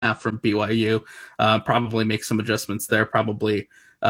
half from BYU. Probably make some adjustments there. Probably,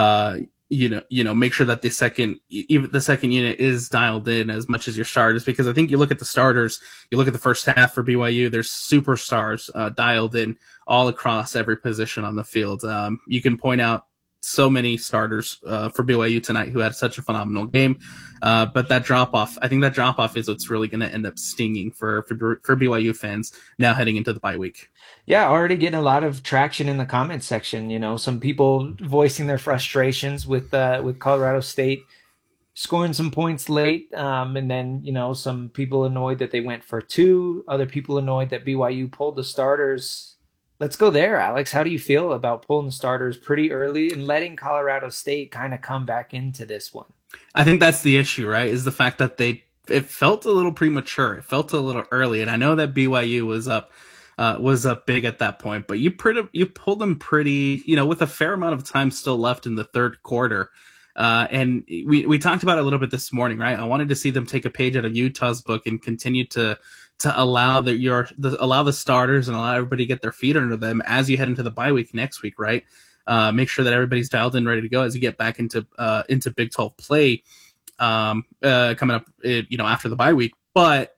make sure that even the second unit is dialed in as much as your starters, because I think you look at the starters, you look at the first half for BYU, there's superstars dialed in all across every position on the field. You can point out so many starters for BYU tonight who had such a phenomenal game. But that drop off, I think that drop off is what's really going to end up stinging for BYU fans now heading into the bye week. Yeah, already getting a lot of traction in the comments section. Some people voicing their frustrations with Colorado State scoring some points late, and then some people annoyed that they went for two. Other people annoyed that BYU pulled the starters. Let's go there, Alex. How do you feel about pulling the starters pretty early and letting Colorado State kind of come back into this one? I think that's the issue, right? Is the fact that it felt a little premature. It felt a little early, and I know that BYU was up big at that point, but you pulled them pretty, with a fair amount of time still left in the third quarter. And we talked about it a little bit this morning, right? I wanted to see them take a page out of Utah's book and continue to allow allow the starters and allow everybody to get their feet under them as you head into the bye week next week, right? Make sure that everybody's dialed in, ready to go as you get back into Big 12 play coming up, after the bye week. But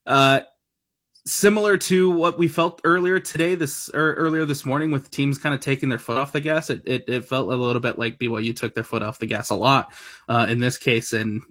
similar to what we felt earlier this morning with teams kind of taking their foot off the gas, it felt a little bit like BYU took their foot off the gas a lot in this case, and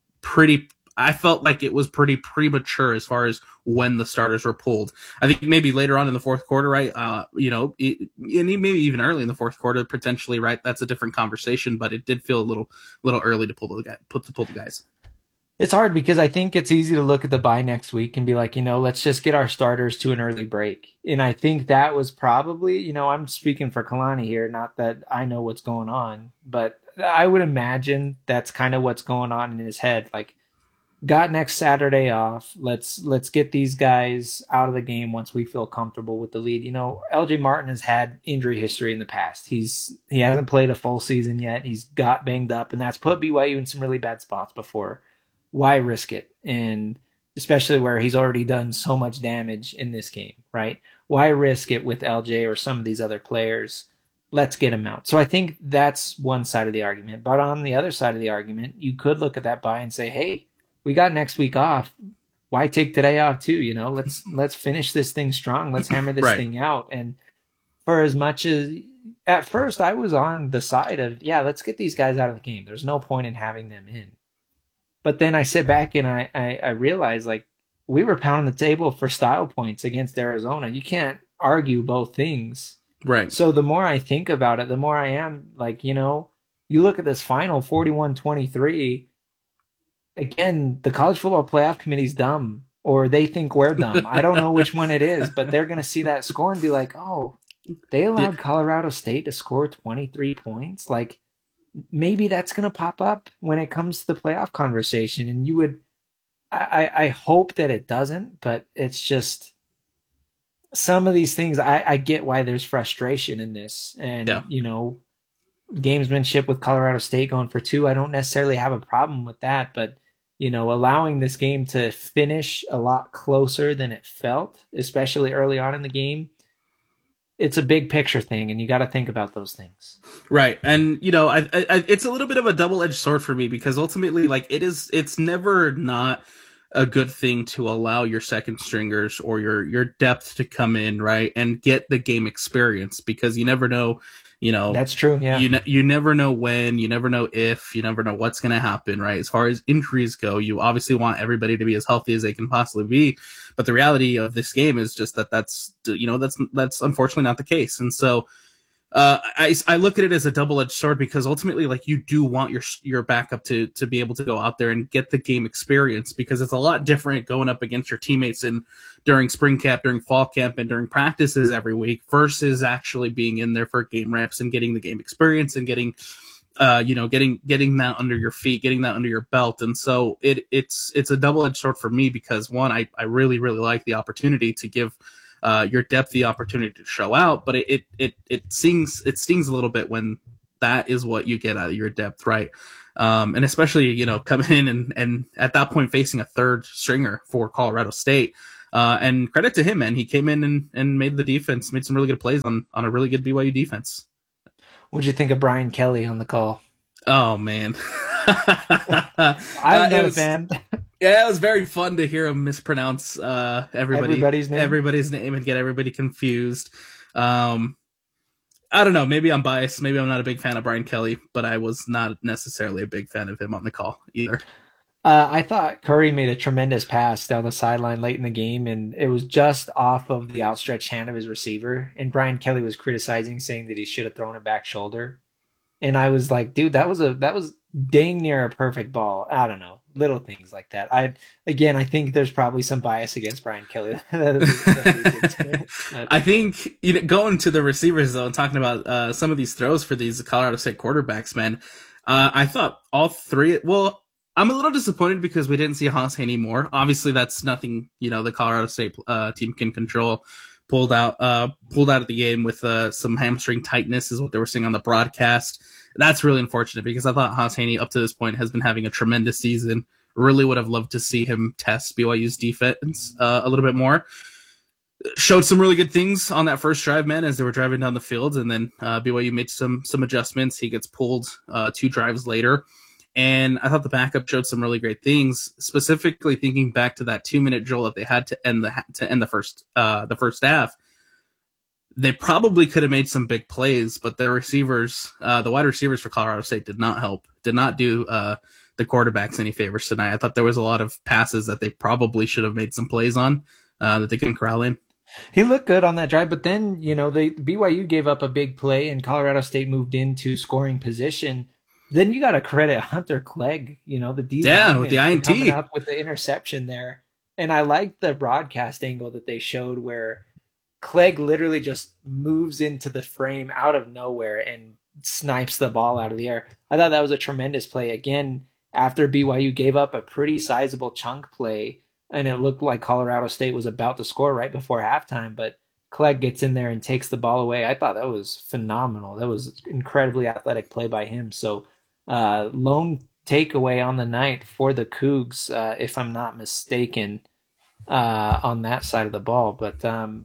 I felt like it was pretty premature as far as when the starters were pulled. I think maybe later on in the fourth quarter, right? And maybe even early in the fourth quarter, potentially, right? That's a different conversation, but it did feel a little early to pull the guys. It's hard because I think it's easy to look at the bye next week and be like, let's just get our starters to an early break. And I think that was probably, I'm speaking for Kalani here, not that I know what's going on, but I would imagine that's kind of what's going on in his head. Like, got next Saturday off. Let's get these guys out of the game once we feel comfortable with the lead. LJ Martin has had injury history in the past. He hasn't played a full season yet. He's got banged up, and that's put BYU in some really bad spots before. Why risk it? And especially where he's already done so much damage in this game, right? Why risk it with LJ or some of these other players? Let's get him out. So I think that's one side of the argument. But on the other side of the argument, you could look at that bye and say, hey, we got next week off. Why take today off too? Let's finish this thing strong. Let's hammer this Right. thing out. And for as much as at first I was on the side of, yeah, let's get these guys out of the game. There's no point in having them in. But then I sit back and I realize, like, we were pounding the table for style points against Arizona. You can't argue both things. Right. So the more I think about it, the more I am like, you look at this final 41-23. Again, the college football playoff committee's dumb, or they think we're dumb. I don't know which one it is, but they're going to see that score and be like, oh, they allowed Colorado State to score 23 points. Like, maybe that's going to pop up when it comes to the playoff conversation. And I hope that it doesn't, but it's just some of these things. I get why there's frustration in this. Yeah. And, gamesmanship with Colorado State going for two, I don't necessarily have a problem with that. But, allowing this game to finish a lot closer than it felt, especially early on in the game, it's a big picture thing, and you got to think about those things. Right. And, it's a little bit of a double-edged sword for me, because ultimately, like, it's never not a good thing to allow your second stringers or your depth to come in, right, and get the game experience, because you never know, That's true. Yeah. you never know when, you never know if, you never know what's going to happen, right? As far as injuries go, you obviously want everybody to be as healthy as they can possibly be, but the reality of this game is just that's unfortunately not the case. And so I look at it as a double-edged sword, because ultimately, like, you do want your backup to be able to go out there and get the game experience, because it's a lot different going up against your teammates during spring camp, during fall camp, and during practices every week, versus actually being in there for game reps and getting the game experience and getting that under your feet, getting that under your belt. And so it's a double-edged sword for me, because one, I really, really like the opportunity to give your depth the opportunity to show out, but it stings a little bit when that is what you get out of your depth, right? And especially coming in and at that point facing a third stringer for Colorado State. And credit to him, man. He came in and made the defense, made some really good plays on a really good BYU defense. What'd you think of Brian Kelly on the call? Oh man, I'm not it a was fan. yeah, it was very fun to hear him mispronounce Everybody's name. everybody's name and get everybody confused. Um, I don't know. Maybe I'm biased. Maybe I'm not a big fan of Brian Kelly, but I was not necessarily a big fan of him on the call either. I thought Curry made a tremendous pass down the sideline late in the game, and it was just off of the outstretched hand of his receiver. And Brian Kelly was criticizing, saying that he should have thrown it back shoulder. And I was like, dude, that was dang near a perfect ball. I don't know, little things like that. I think there's probably some bias against Brian Kelly. I think going to the receivers though, and talking about some of these throws for these Colorado State quarterbacks, man. I thought all three. Well, I'm a little disappointed because we didn't see Haas anymore. Obviously, that's nothing the Colorado State team can control. Pulled out of the game with some hamstring tightness is what they were saying on the broadcast. That's really unfortunate because I thought Haas Haney up to this point has been having a tremendous season. Really would have loved to see him test BYU's defense a little bit more. Showed some really good things on that first drive, man, as they were driving down the field, and then BYU made some adjustments. He gets pulled 2 drives later. And I thought the backup showed some really great things, specifically thinking back to that 2-minute drill that they had to end the first half. They probably could have made some big plays, but the receivers, the wide receivers for Colorado State did not help, did not do the quarterbacks any favors tonight. I thought there was a lot of passes that they probably should have made some plays on that they couldn't corral in. He looked good on that drive, but then BYU gave up a big play, and Colorado State moved into scoring position. Then you got to credit Hunter Clegg, the D with the INT coming up with the interception there. And I liked the broadcast angle that they showed where Clegg literally just moves into the frame out of nowhere and snipes the ball out of the air. I thought that was a tremendous play. Again, after BYU gave up a pretty sizable chunk play, and it looked like Colorado State was about to score right before halftime, but Clegg gets in there and takes the ball away. I thought that was phenomenal. That was incredibly athletic play by him. So lone takeaway on the night for the Cougs, if I'm not mistaken, on that side of the ball. But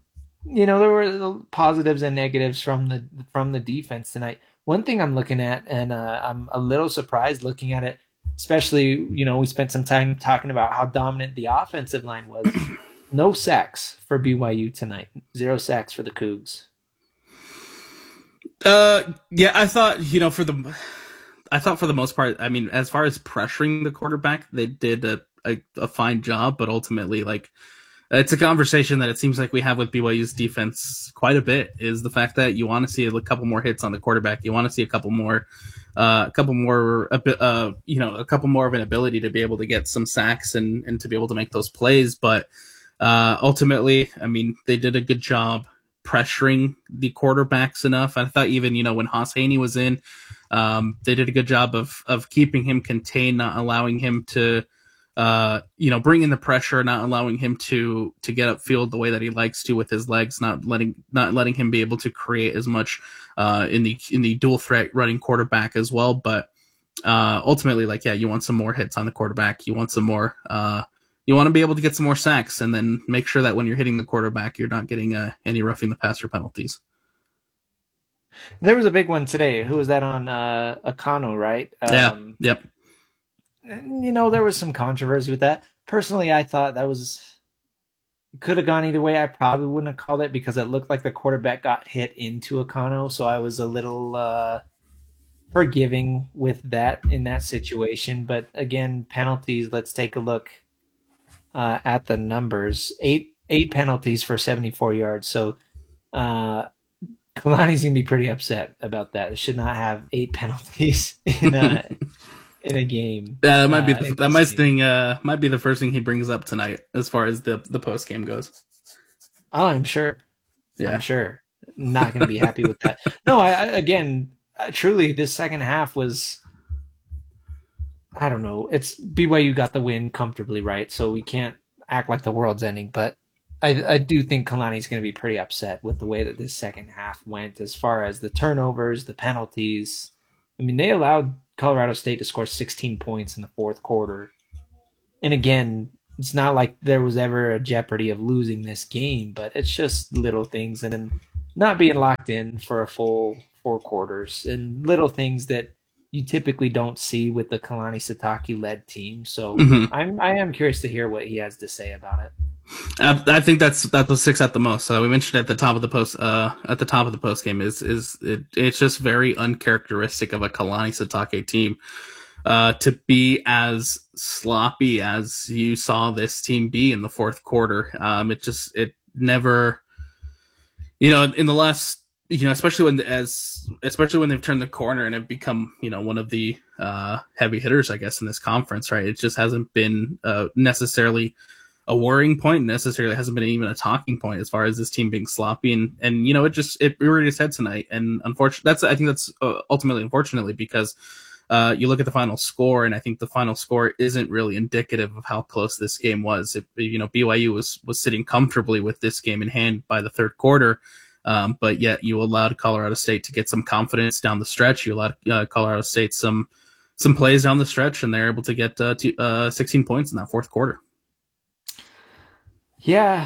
there were positives and negatives from the defense tonight. One thing I'm looking at, and I'm a little surprised looking at it, especially we spent some time talking about how dominant the offensive line was. No sacks for BYU tonight. 0 sacks for the Cougs. Yeah, I thought for the most part, I mean, as far as pressuring the quarterback, they did a fine job, but ultimately, it's a conversation that it seems like we have with BYU's defense quite a bit, is the fact that you want to see a couple more hits on the quarterback. You want to see a couple more of an ability to be able to get some sacks and to be able to make those plays. But ultimately, I mean, they did a good job pressuring the quarterbacks enough. I thought even, when Haas Haney was in, they did a good job of keeping him contained, not allowing him to, bring in the pressure, not allowing him to get upfield the way that he likes to with his legs, not letting him be able to create as much in the dual threat running quarterback as well. But ultimately, you want some more hits on the quarterback. You want some more. You want to be able to get some more sacks, and then make sure that when you're hitting the quarterback, you're not getting any roughing the passer penalties. There was a big one today. Who was that on? Akano, right? Yep. There was some controversy with that. Personally, I thought that could have gone either way. I probably wouldn't have called it because it looked like the quarterback got hit into Akano, so I was a little forgiving with that in that situation. But again, penalties. Let's take a look at the numbers. Eight penalties for 74 yards. So Kalani's gonna be pretty upset about that. It should not have 8 penalties in a game. Yeah, that might be the first thing he brings up tonight as far as the post game goes. Oh, I'm sure. Yeah. I'm sure. Not going to be happy with that. No, again, truly, this second half was, I don't know. It's BYU got the win comfortably, right? So we can't act like the world's ending. But I do think Kalani's going to be pretty upset with the way that this second half went, as far as the turnovers, the penalties. I mean, they allowed Colorado State to score 16 points in the fourth quarter. And again, it's not like there was ever a jeopardy of losing this game, but it's just little things and then not being locked in for a full 4 quarters and little things that you typically don't see with the Kalani Sitake led team. So Mm-hmm. I am curious to hear what he has to say about it. I think that's what sticks out the most. We mentioned at the top of the post, game it's just very uncharacteristic of a Kalani Sitake team to be as sloppy as you saw this team be in the fourth quarter. It never, in the last, especially when they've turned the corner and have become, one of the heavy hitters, I guess, in this conference, right? It just hasn't been necessarily a worrying point, necessarily hasn't been even a talking point as far as this team being sloppy, and it reared its head tonight. And unfortunately, I think that's ultimately unfortunately because you look at the final score, and I think the final score isn't really indicative of how close this game was. BYU was sitting comfortably with this game in hand by the third quarter, but yet you allowed Colorado State to get some confidence down the stretch. You allowed Colorado State some plays down the stretch, and they're able to get 16 points in that fourth quarter. Yeah,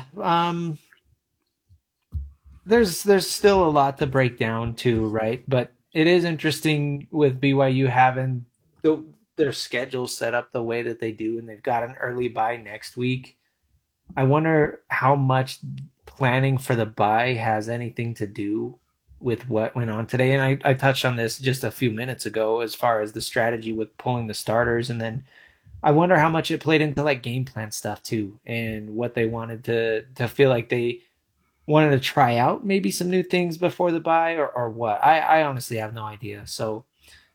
there's still a lot to break down too, right? But it is interesting with BYU having their schedule set up the way that they do, and they've got an early bye next week. I wonder how much planning for the bye has anything to do with what went on today. And I touched on this just a few minutes ago as far as the strategy with pulling the starters, and then I wonder how much it played into like game plan stuff too, and what they wanted to feel like they wanted to try out maybe some new things before the bye or what. I honestly have no idea. So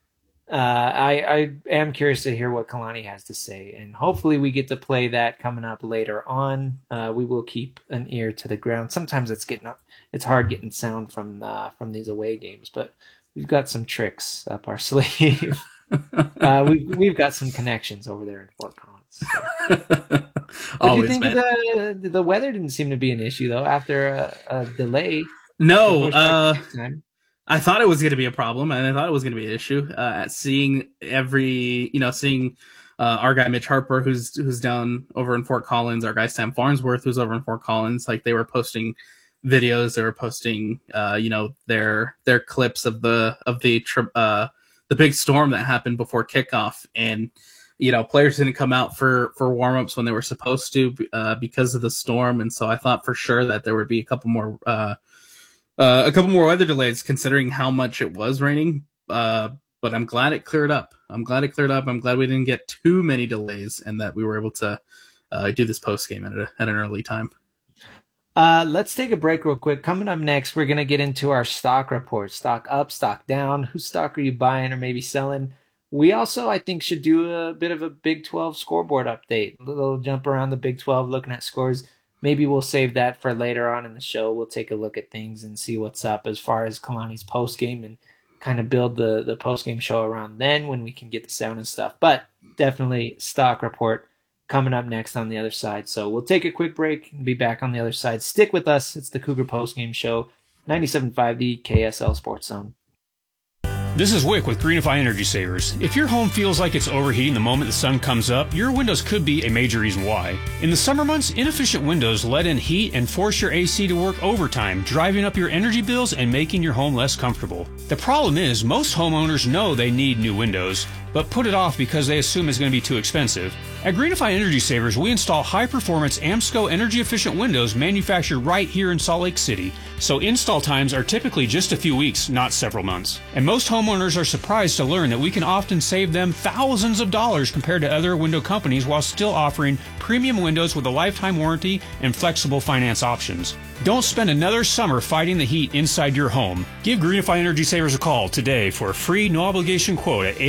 I am curious to hear what Kalani has to say, and hopefully we get to play that coming up later on. We will keep an ear to the ground. Sometimes it's hard getting sound from these away games, but we've got some tricks up our sleeve. We've got some connections over there in Fort Collins. So. Always, you think the weather didn't seem to be an issue though after a delay? No, I thought it was going to be a problem, and I thought it was going to be an issue. Seeing our guy Mitch Harper, who's down over in Fort Collins, our guy Sam Farnsworth, who's over in Fort Collins, like they were posting videos, they were posting, their clips of the big storm that happened before kickoff, and players didn't come out for warm-ups when they were supposed to because of the storm. And so I thought for sure that there would be a couple more weather delays considering how much it was raining. But I'm glad it cleared up. I'm glad we didn't get too many delays, and that we were able to do this post game at an early time. Let's take a break real quick. Coming up next, we're going to get into our stock report. Stock up, stock down. Whose stock are you buying or maybe selling? We also, I think, should do a bit of a Big 12 scoreboard update. A little jump around the Big 12, looking at scores. Maybe we'll save that for later on in the show. We'll take a look at things and see what's up as far as Kalani's postgame and kind of build the postgame show around then when we can get the sound and stuff. But definitely stock report coming up next on the other side. So we'll take a quick break and be back on the other side. Stick with us. It's the Cougar Postgame Show, 97.5 the KSL Sports Zone. This is Wick with Greenify Energy Savers. If your home feels like it's overheating the moment the sun comes up, your windows could be a major reason why. In the summer months, inefficient windows let in heat and force your AC to work overtime, driving up your energy bills and making your home less comfortable. The problem is, most homeowners know they need new windows, but put it off because they assume it's going to be too expensive. At Greenify Energy Savers, we install high-performance AMSCO energy-efficient windows manufactured right here in Salt Lake City, so install times are typically just a few weeks, not several months. And most homeowners are surprised to learn that we can often save them thousands of dollars compared to other window companies while still offering premium windows with a lifetime warranty and flexible finance options. Don't spend another summer fighting the heat inside your home. Give Greenify Energy Savers a call today for a free no-obligation quote at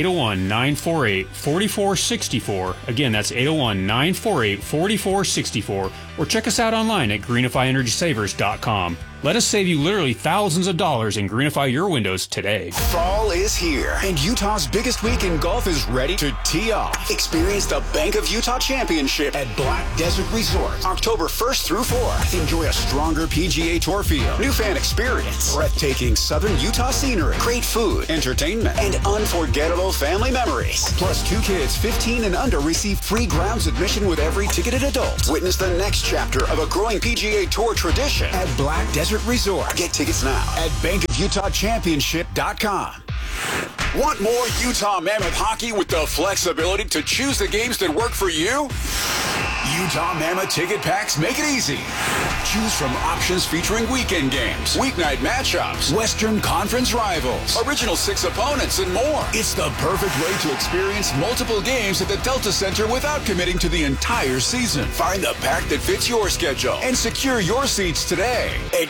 801-948-4464. Again, that's 801-948-4464. or check us out online at greenifyenergysavers.com. Let us save you literally thousands of dollars and greenify your windows today. Fall is here, and Utah's biggest week in golf is ready to tee off. Experience the Bank of Utah Championship at Black Desert Resort, October 1st through 4th. Enjoy a stronger PGA Tour field, new fan experience, breathtaking southern Utah scenery, great food, entertainment, and unforgettable family memories. Plus, 2 kids 15 and under receive free grounds admission with every ticketed adult. Witness the next chapter of a growing PGA Tour tradition at Black Desert Resort. Get tickets now at bankofutahchampionship.com. Want more Utah Mammoth hockey with the flexibility to choose the games that work for you? Utah Mammoth ticket packs make it easy. Choose from options featuring weekend games, weeknight matchups, Western Conference rivals, original 6 opponents, and more. It's the perfect way to experience multiple games at the Delta Center without committing to the entire season. Find the pack that fits your schedule and secure your seats today at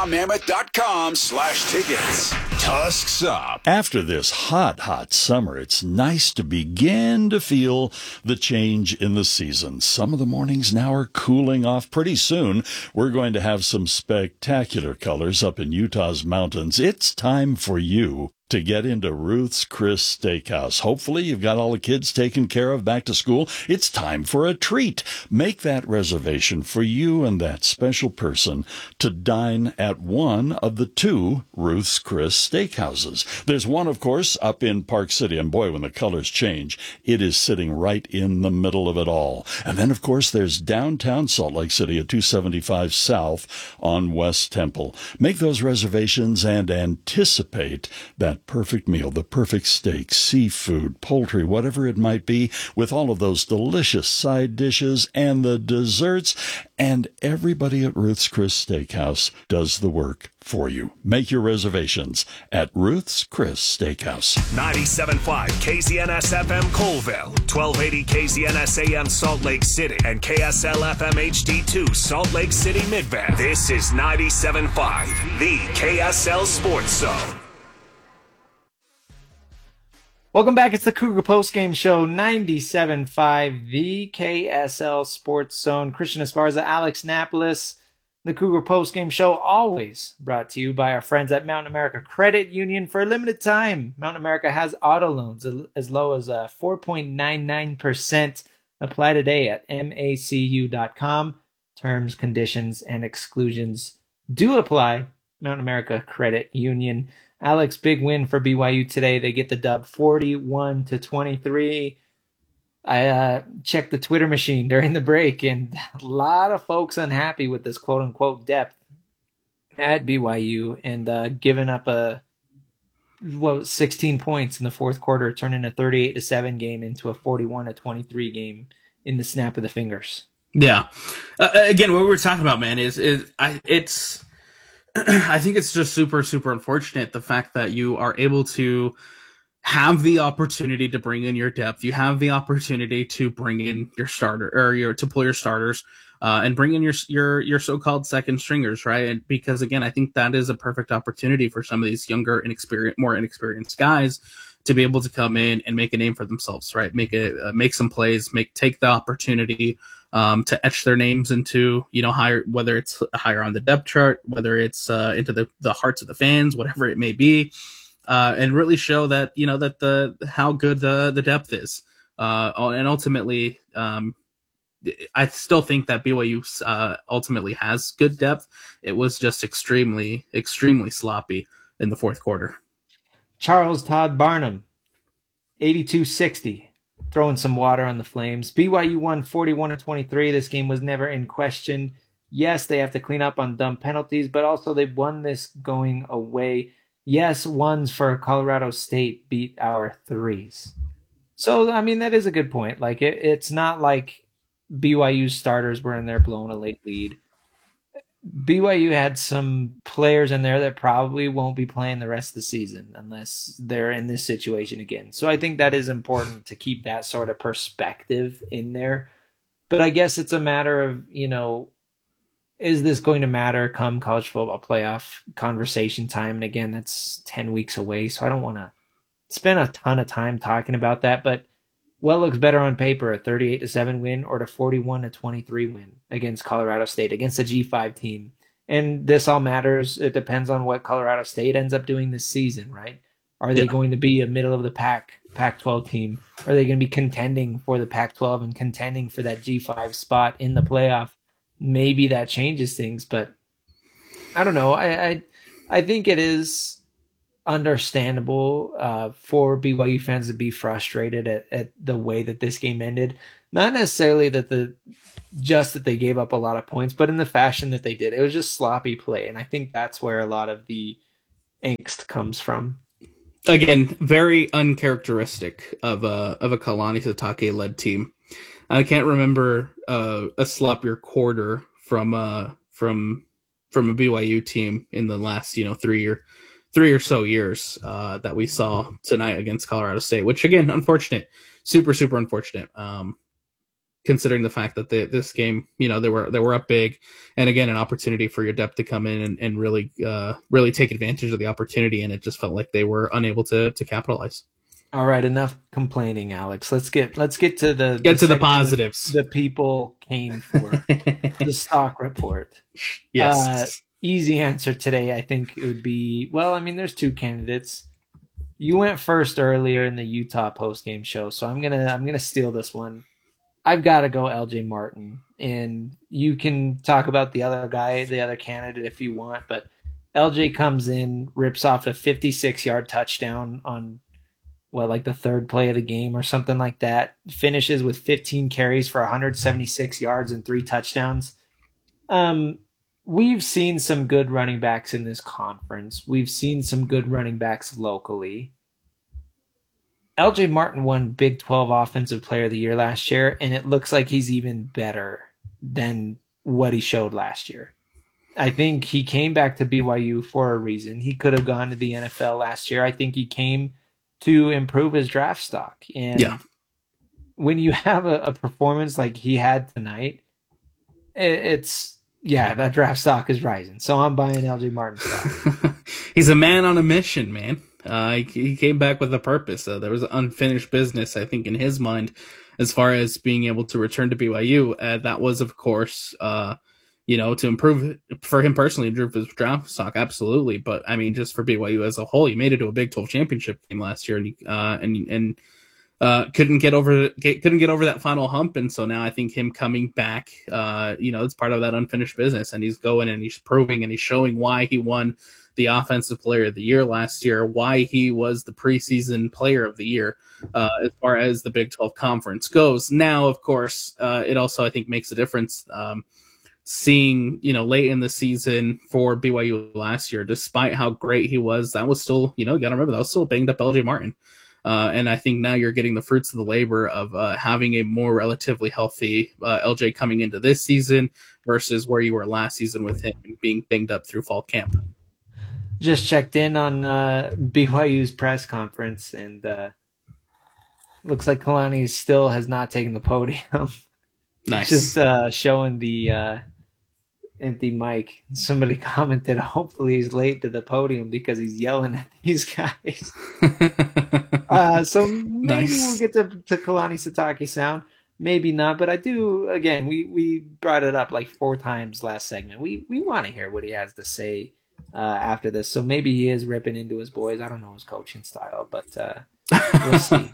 utahmammoth.com/tickets. Tusks up. After this hot summer, it's nice to begin to feel the change in the season. Some of the mornings now are cooling off. Pretty soon, we're going to have some spectacular colors up in Utah's mountains. It's time for you to get into Ruth's Chris Steakhouse. Hopefully, you've got all the kids taken care of back to school. It's time for a treat. Make that reservation for you and that special person to dine at one of the 2 Ruth's Chris Steakhouses. There's one, of course, up in Park City, and boy, when the colors change, it is sitting right in the middle of it all. And then, of course, there's downtown Salt Lake City at 275 South on West Temple. Make those reservations and anticipate that perfect meal, the perfect steak, seafood, poultry, whatever it might be, with all of those delicious side dishes and the desserts. And everybody at Ruth's Chris Steakhouse does the work for you. Make your reservations at Ruth's Chris Steakhouse. 97.5 KZNS FM Colville, 1280 KZNS AM Salt Lake City, and KSL FM HD2 Salt Lake City Midvale. This is 97.5, the KSL Sports Zone. Welcome back. It's the Cougar Postgame Show, 97.5, the KSL Sports Zone. Christian Esparza, Alex Napolis. The Cougar Postgame Show, always brought to you by our friends at Mountain America Credit Union. For a limited time, Mountain America has auto loans as low as 4.99%. Apply today at macu.com. Terms, conditions, and exclusions do apply. Mountain America Credit Union. Alex, big win for BYU today. They get the dub 41-23. I checked the Twitter machine during the break, and a lot of folks unhappy with this quote-unquote depth at BYU, and giving up 16 points in the fourth quarter, turning a 38-7 game into a 41-23 game in the snap of the fingers. Yeah. Again, what we were talking about, man, it's I think it's just super, super unfortunate, the fact that you are able to have the opportunity to bring in your depth. You have the opportunity to bring in your starter, or to pull your starters, and bring in your so-called second stringers, right? And because, again, I think that is a perfect opportunity for some of these younger, more inexperienced guys to be able to come in and make a name for themselves, right? Make some plays, take the opportunity to etch their names into, higher, whether it's higher on the depth chart, whether it's into the hearts of the fans, whatever it may be, and really show that, that how good the depth is. And ultimately, I still think that BYU ultimately has good depth. It was just extremely, extremely sloppy in the fourth quarter. Charles Todd Barnum, 82-60. Throwing some water on the Flames. BYU won 41-23. This game was never in question. Yes, they have to clean up on dumb penalties, but also they won this going away. Yes, ones for Colorado State beat our threes. So, I mean, that is a good point. Like, it's not like BYU starters were in there blowing a late lead. BYU had some players in there that probably won't be playing the rest of the season unless they're in this situation again. So I think that is important to keep that sort of perspective in there. But I guess it's a matter of, is this going to matter come college football playoff conversation time? And again, that's 10 weeks away. So I don't want to spend a ton of time talking about that. But what looks better on paper, a 38-7 win or the 41-23 win against Colorado State, against a G5 team? And this all matters. It depends on what Colorado State ends up doing this season, right? Are they going to be a middle of the Pac-12 team? Are they going to be contending for the Pac-12 and contending for that G5 spot in the playoff? Maybe that changes things, but I don't know. I think it is understandable for BYU fans to be frustrated at the way that this game ended. Not necessarily that that they gave up a lot of points, but in the fashion that they did. It was just sloppy play, and I think that's where a lot of the angst comes from. Again, very uncharacteristic of a Kalani Sitake led team. I can't remember a sloppier quarter from a BYU team in the last 3 or so years that we saw tonight against Colorado State, which again, unfortunate, super unfortunate. Considering the fact that this game, they were up big, and again, an opportunity for your depth to come in and really take advantage of the opportunity, and it just felt like they were unable to capitalize. All right, enough complaining, Alex. Let's get to the positives. The people came for the stock report. Yes. Easy answer today, I think it would be, there's two candidates. You went first earlier in the Utah postgame show, so I'm gonna steal this one. I've got to go LJ Martin, and you can talk about the other guy, the other candidate if you want, but LJ comes in, rips off a 56-yard touchdown on the third play of the game or something like that, finishes with 15 carries for 176 yards and 3 touchdowns. We've seen some good running backs in this conference. We've seen some good running backs locally. LJ Martin won Big 12 Offensive Player of the Year last year, and it looks like he's even better than what he showed last year. I think he came back to BYU for a reason. He could have gone to the NFL last year. I think he came to improve his draft stock. And when you have a performance like he had tonight, that draft stock is rising. So I'm buying LJ Martin stock. He's a man on a mission, man. He came back with a purpose. There was unfinished business, I think, in his mind, as far as being able to return to BYU. That was, of course, to improve for him personally, improve his draft stock, absolutely. But I mean, just for BYU as a whole, he made it to a Big 12 championship game last year, and couldn't get over that final hump. And so now I think him coming back, it's part of that unfinished business, and he's going and he's proving and he's showing why he won the Offensive Player of the Year last year, why he was the preseason Player of the Year as far as the Big 12 Conference goes. Now, of course, it also, I think, makes a difference seeing, late in the season for BYU last year, despite how great he was, that was still, you got to remember, that was still banged up LJ Martin. And I think now you're getting the fruits of the labor of having a more relatively healthy LJ coming into this season versus where you were last season with him being banged up through fall camp. Just checked in on BYU's press conference, and looks like Kalani still has not taken the podium. Nice. Just showing the empty mic. Somebody commented, hopefully he's late to the podium because he's yelling at these guys. So maybe we'll get to Kalani Sitake sound. Maybe not, but I do, again, we brought it up like 4 times last segment. We want to hear what he has to say after this. So maybe he is ripping into his boys. I don't know his coaching style, but we'll see.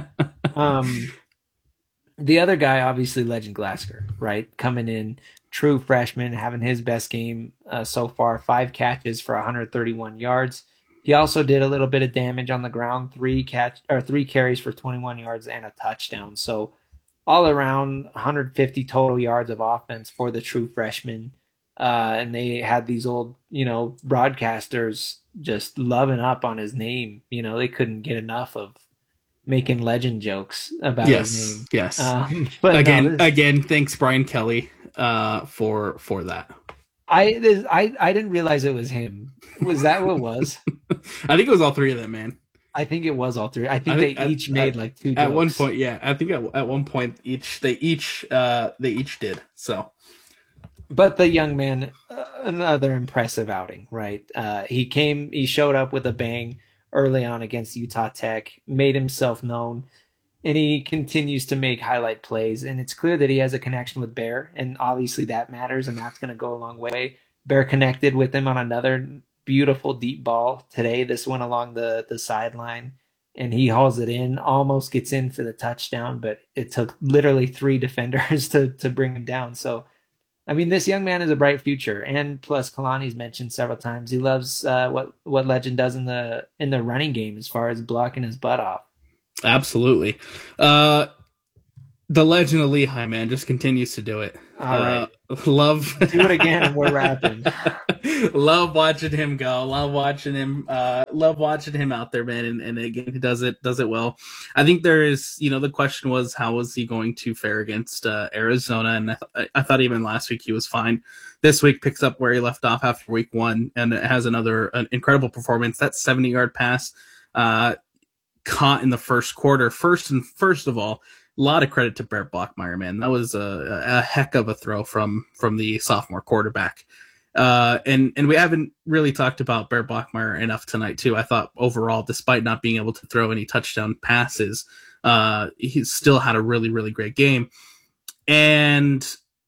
The other guy, obviously, Legend Glasgow, right? Coming in, true freshman, having his best game so far, 5 catches for 131 yards. He also did a little bit of damage on the ground, 3 carries for 21 yards and a touchdown. So all around 150 total yards of offense for the true freshman. And they had these old, broadcasters just loving up on his name. They couldn't get enough of making legend jokes about his name. Yes. But again, thanks Brian Kelly for that. I didn't realize it was him. Was that what it was? I think it was all 3 of them, man. I think it was all 3. I think they each made like 2 jokes. At one point, yeah. I think at one point they each did. So, but the young man, another impressive outing, right? He showed up with a bang early on against Utah Tech, made himself known. and he continues to make highlight plays. And it's clear that he has a connection with Bear, and obviously that matters, and that's going to go a long way. Bear connected with him on another beautiful deep ball today. This one along the sideline, and he hauls it in, almost gets in for the touchdown, but it took literally 3 defenders to bring him down. So, I mean, this young man is a bright future, and plus Kalani's mentioned several times he loves what Legend does in the running game as far as blocking his butt off. Absolutely. The Legend of Lehigh, man, just continues to do it. All right. Love do it again, and we're wrapping. Love watching him go. Love watching him out there, man. And again, he does it well. I think there is, the question was, how was he going to fare against Arizona? And I thought even last week he was fine. This week picks up where he left off after week 1, and it has an incredible performance. That 70-yard pass caught in the first quarter. First of all, a lot of credit to Bear Blockmeyer, man. That was a heck of a throw from the sophomore quarterback. And we haven't really talked about Bear Blockmeyer enough tonight, too. I thought overall, despite not being able to throw any touchdown passes, he still had a really, really great game. And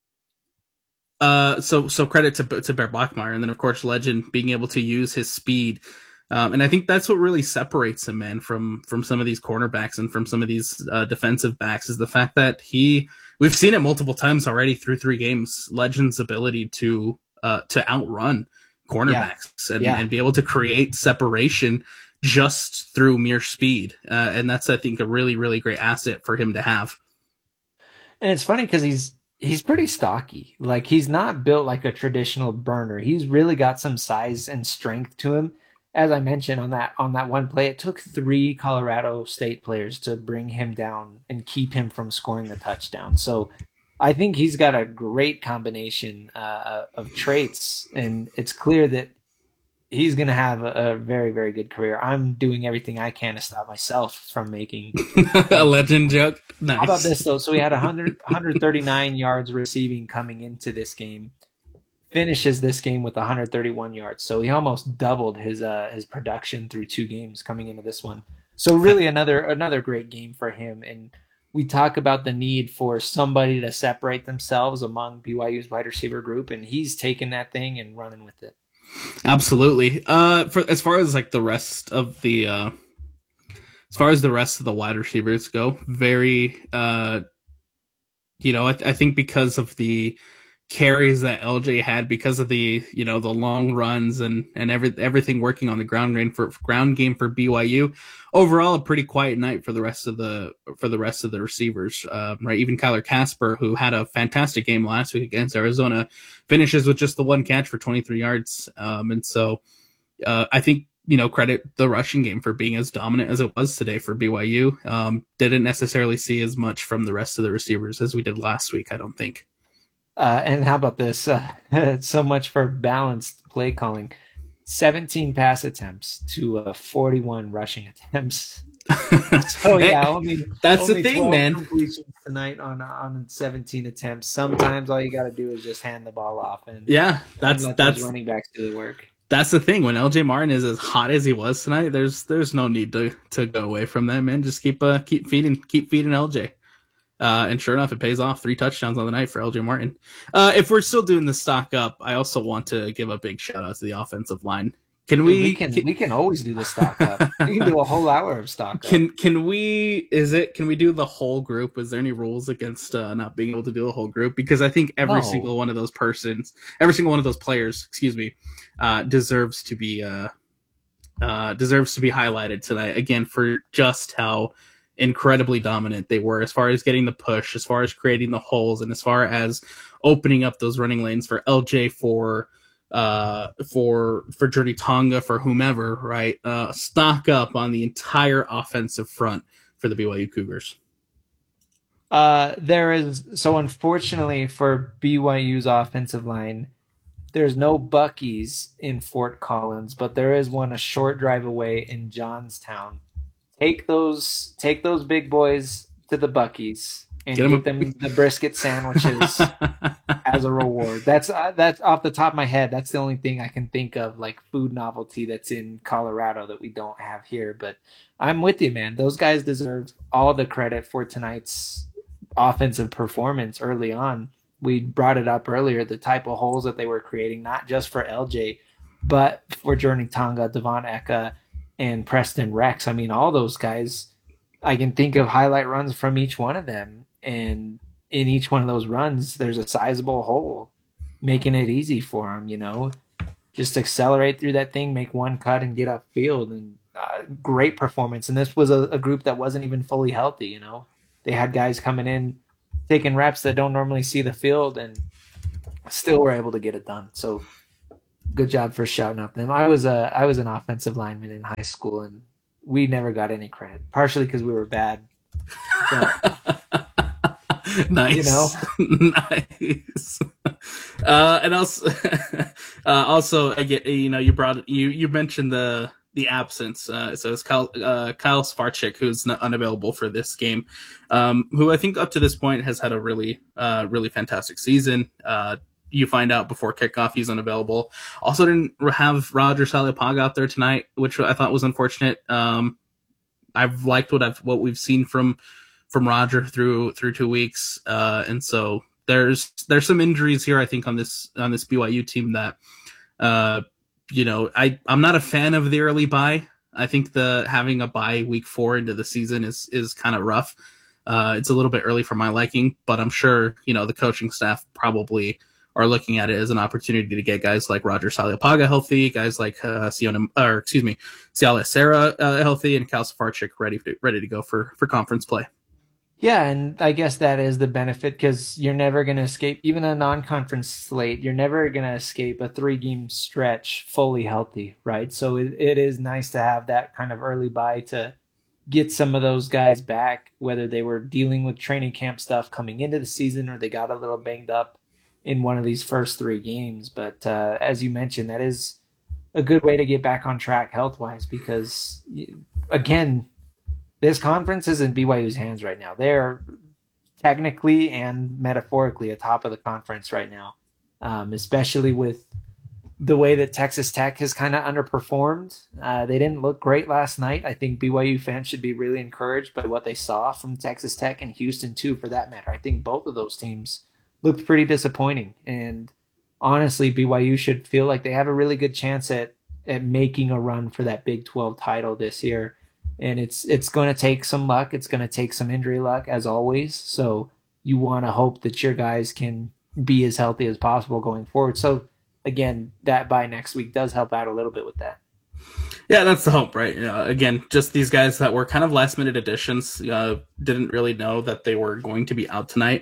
so credit to Bear Blockmeyer. And then, of course, Legend being able to use his speed. And I think that's what really separates him, man, from some of these cornerbacks and from some of these defensive backs, is the fact that we've seen it multiple times already through 3 games, Legend's ability to outrun cornerbacks and be able to create separation just through mere speed. And that's, I think, a really, really great asset for him to have. And it's funny because he's pretty stocky. Like, he's not built like a traditional burner. He's really got some size and strength to him. As I mentioned on that one play, it took 3 Colorado State players to bring him down and keep him from scoring the touchdown. So I think he's got a great combination of traits, and it's clear that he's going to have a very, very good career. I'm doing everything I can to stop myself from making a Legend joke. Nice. How about this, though? So he had 139 yards receiving coming into this game. Finishes this game with 131 yards. So he almost doubled his production through 2 games coming into this one. So really another great game for him. And we talk about the need for somebody to separate themselves among BYU's wide receiver group, and he's taking that thing and running with it. Absolutely. As far as the rest of the wide receivers go, very I think because of the carries that LJ had, because of the the long runs and everything working on the ground game for BYU, overall a pretty quiet night for the rest of the receivers, right? Even Kyler Casper, who had a fantastic game last week against Arizona, finishes with just the 1 catch for 23 yards, and so I think credit the rushing game for being as dominant as it was today for BYU. Didn't necessarily see as much from the rest of the receivers as we did last week, I don't think. And how about this? So much for balanced play calling. 17 pass attempts to 41 rushing attempts. So yeah, that's the thing, man. Completions tonight on 17 attempts. Sometimes all you got to do is just hand the ball off, and that's running backs do the work. That's the thing. When LJ Martin is as hot as he was tonight, there's no need to go away from that, man. Just keep feeding LJ. And sure enough, it pays off. 3 touchdowns on the night for LJ Martin. If we're still doing the stock up, I also want to give a big shout out to the offensive line. We can always do the stock up. We can do a whole hour of stock up. Can we do the whole group? Is there any rules against not being able to do a whole group? Because I think every single one of those players, deserves to be highlighted tonight again for just how incredibly dominant they were, as far as getting the push, as far as creating the holes, and as far as opening up those running lanes for LJ, for Journey Tonga, for whomever, right? Stock up on the entire offensive front for the BYU Cougars. Unfortunately for BYU's offensive line, there's no Buc-ee's in Fort Collins, but there is one a short drive away in Johnstown. Take those big boys to the Buc-ee's and Get 'em get them the brisket sandwiches as a reward. That's off the top of my head. That's the only thing I can think of, like food novelty that's in Colorado that we don't have here. But I'm with you, man. Those guys deserve all the credit for tonight's offensive performance early on. We brought it up earlier, the type of holes that they were creating, not just for LJ, but for Jordan Tonga, Devon Eka, and Preston Rex. I mean, all those guys, I can think of highlight runs from each one of them. And in each one of those runs, there's a sizable hole, making it easy for them, you know. Just accelerate through that thing, make one cut, and get upfield. And great performance. And this was a group that wasn't even fully healthy, you know. They had guys coming in, taking reps that don't normally see the field, and still were able to get it done. So good job for shouting out them. I was an offensive lineman in high school, and we never got any credit, partially because we were bad. But, nice, you know, nice. And also, again, you know, you mentioned the absence. So it's Kyle Svarchik, who's not unavailable for this game, who I think up to this point has had a really fantastic season. You find out before kickoff he's unavailable. Also didn't have Roger Saliapaga out there tonight, which I thought was unfortunate. I've liked what we've seen from Roger through 2 weeks, and so there's some injuries here, I think, on this BYU team that you know, I'm not a fan of the early bye. I think having a bye week 4 into the season is kind of rough. It's a little bit early for my liking, but I'm sure, you know, the coaching staff probably are looking at it as an opportunity to get guys like Roger Saliapaga healthy, guys like Ciala Serra healthy, and Kyle Svarchik ready to go for conference play. Yeah, and I guess that is the benefit, because you're never going to escape, even a non-conference slate, you're never going to escape a 3-game stretch fully healthy, right? So it is nice to have that kind of early bye to get some of those guys back, whether they were dealing with training camp stuff coming into the season or they got a little banged up in one of these first 3 games. But as you mentioned, that is a good way to get back on track health-wise, because, again, this conference is in BYU's hands right now. They're technically and metaphorically atop of the conference right now, especially with the way that Texas Tech has kind of underperformed. They didn't look great last night. I think BYU fans should be really encouraged by what they saw from Texas Tech and Houston too, for that matter. I think both of those teams looked pretty disappointing. And honestly, BYU should feel like they have a really good chance at making a run for that Big 12 title this year. And it's going to take some luck. It's going to take some injury luck, as always. So you want to hope that your guys can be as healthy as possible going forward. So, again, that bye next week does help out a little bit with that. Yeah, that's the hope, right? Again, just these guys that were kind of last-minute additions, didn't really know that they were going to be out tonight.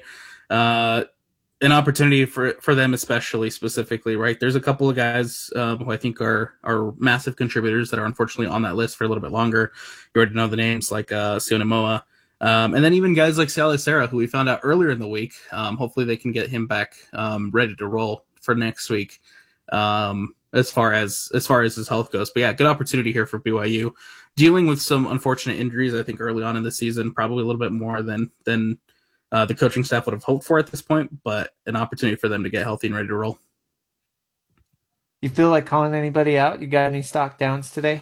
An opportunity for them, especially specifically, right? There's a couple of guys who I think are massive contributors that are unfortunately on that list for a little bit longer. You already know the names, like Sione Moa, and then even guys like Ciala Serra, who we found out earlier in the week. Hopefully they can get him back ready to roll for next week, as far as his health goes. But yeah, good opportunity here for BYU, dealing with some unfortunate injuries, I think, early on in the season, probably a little bit more than the coaching staff would have hoped for at this point, but an opportunity for them to get healthy and ready to roll. You feel like calling anybody out? You got any stock downs today?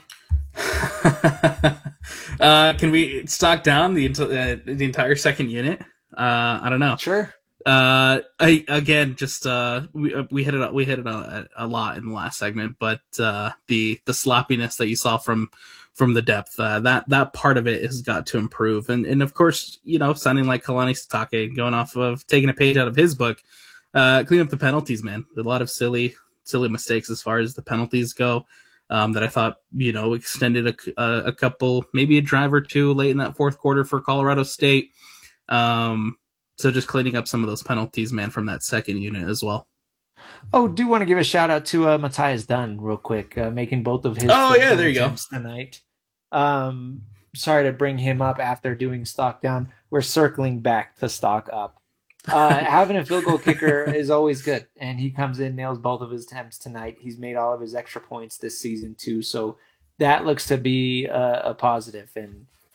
Can we stock down the entire second unit? I don't know. Sure. We hit it a lot in the last segment, but the sloppiness that you saw from the depth, that part of it has got to improve. And of course, you know, sounding like Kalani Sitake, going off of taking a page out of his book, clean up the penalties, man. A lot of silly mistakes as far as the penalties go, that I thought, you know, extended a couple, maybe a drive or two late in that fourth quarter for Colorado State. So just cleaning up some of those penalties, man, from that second unit as well. Oh, do want to give a shout out to Matthias Dunn real quick, making both of his there you go tonight. Sorry to bring him up after doing stock down. We're circling back to stock up. Having a field goal kicker is always good, and he comes in, nails both of his attempts tonight. He's made all of his extra points this season too, so that looks to be a positive. And